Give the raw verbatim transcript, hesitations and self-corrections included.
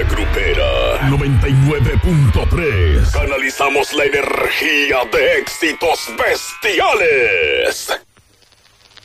Frecuencia Grupera noventa y nueve punto tres. Canalizamos la energía de éxitos bestiales.